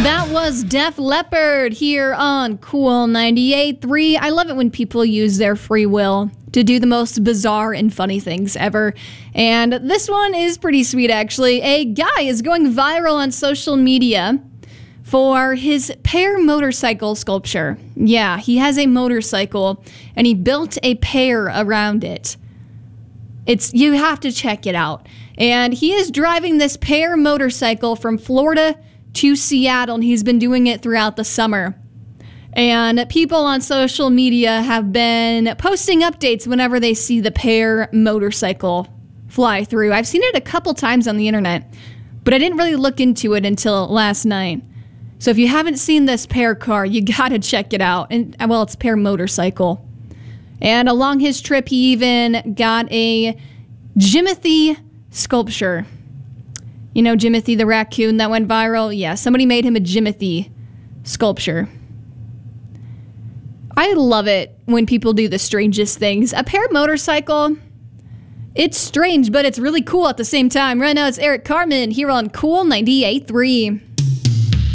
That was Def Leppard here on Cool 98.3. I love it when people use their free will to do the most bizarre and funny things ever. And this one is pretty sweet, actually. A guy is going viral on social media for his pear motorcycle sculpture. Yeah, he has a motorcycle, and he built a pear around it. You have to check it out. And he is driving this pear motorcycle from Florida to Seattle, and he's been doing it throughout the summer. And people on social media have been posting updates whenever they see the pear motorcycle fly through. I've seen it a couple times on the internet, but I didn't really look into it until last night. So if you haven't seen this pear car, you gotta check it out. And well, it's pear motorcycle. And along his trip, he even got a Jimothy sculpture. You know Jimothy the raccoon that went viral? Yeah, somebody made him a Jimothy sculpture. I love it when people do the strangest things. A pear motorcycle, it's strange, but it's really cool at the same time. Right now, it's Eric Carmen here on Cool 98.3.